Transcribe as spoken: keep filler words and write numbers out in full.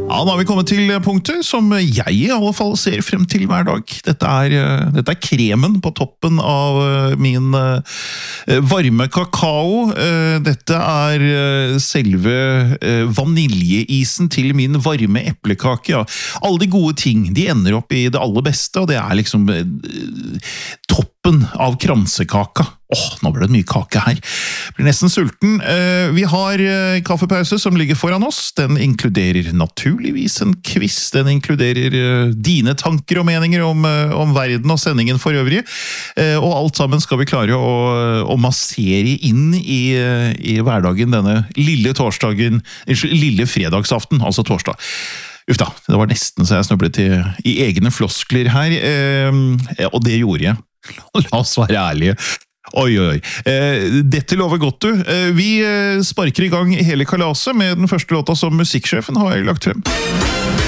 Ja, da har vi kommet til punktet som jeg i alle fall ser frem til hver dag. Dette er, dette er kremen på toppen av min varme kakao. Dette er selve vaniljeisen til min varme eplekake. Ja. Alle de gode ting, de ender opp i det aller beste, og det er liksom toppen av kransekaka. Åh, nå ble det mye kake her. Blir nesten sulten. Vi har kaffepause som ligger foran oss. Den inkluderer naturligvis en quiz. Den inkluderer dine tanker og meninger om, om verden og sendingen for øvrig. Og alt sammen skal vi klare å, å massere inn i, i hverdagen denne lille torsdagen, lille fredagsaften, altså torsdag. Uff da, det var nesten så jeg snøblet i, i egne floskler her, og det gjorde jeg. La oss være ærlige. Oi, oi, oi. Dette lover godt, du. Vi sparker i gang hele kalaset med den første låta som musikksjefen har lagt frem.